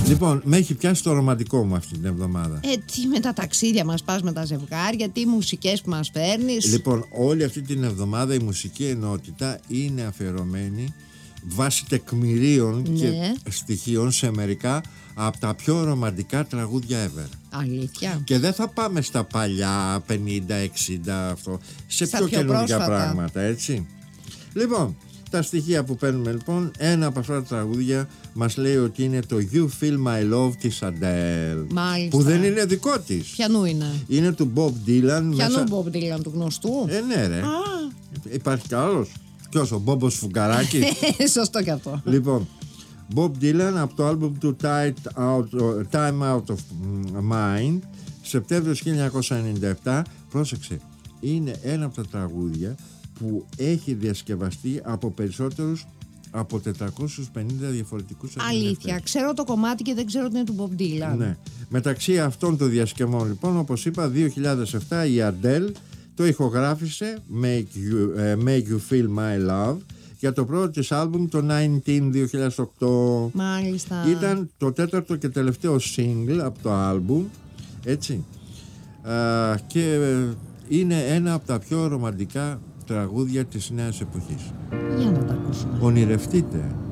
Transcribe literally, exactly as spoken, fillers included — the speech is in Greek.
Λοιπόν, με έχει πιάσει το ρομαντικό μου αυτή την εβδομάδα. Ε, τι με τα ταξίδια μας πας με τα ζευγάρια, τι μουσικές που μας φέρνεις. Λοιπόν, όλη αυτή την εβδομάδα η μουσική ενότητα είναι αφιερωμένη βάσει τεκμηρίων Ναι. και στοιχείων σε μερικά από τα πιο ρομαντικά τραγούδια ever. Αλήθεια. Και δεν θα πάμε στα παλιά πενήντα εξήντα αυτό, σε Στα πιο, πιο καινούργια πρόσφατα. πράγματα, έτσι. Λοιπόν, τα στοιχεία που παίρνουμε λοιπόν, ένα από αυτά τα τραγούδια μας λέει ότι είναι το You Feel My Love της Adele. Μάλιστα. Που δεν είναι δικό της. Ποιανού είναι? Είναι του Bob Dylan. Ποιανού μέσα... Bob Dylan, του γνωστού? Ε, ναι ρε. Α. Υπάρχει κι άλλος. Ποιος, ο Μπόμπος Φουγκαράκης? Σωστό κι αυτό. Λοιπόν, Bob Dylan από το άλμπουμ του Time Out, Time Out of Mind, Σεπτέμβριος χίλια εννιακόσια ενενήντα επτά. Πρόσεξε, είναι ένα από τα τραγούδια που έχει διασκευαστεί από περισσότερους από τετρακόσιους πενήντα διαφορετικούς ερμηνευτές. Αλήθεια. Ξέρω το κομμάτι και δεν ξέρω ότι είναι του Bob Dylan. Ναι. Μεταξύ αυτών των διασκευών λοιπόν, όπως είπα, δύο χιλιάδες επτά η Adele το ηχογράφησε Make You, uh, Make You Feel My Love για το πρώτο της άλμπουμ το δεκαεννιά δύο χιλιάδες οκτώ. Μάλιστα. Ήταν το τέταρτο και τελευταίο single από το άλμπουμ, έτσι. Α, και είναι ένα από τα πιο ρομαντικά τραγούδια της νέας εποχής. Για να τα ακούσουμε. Ονειρευτείτε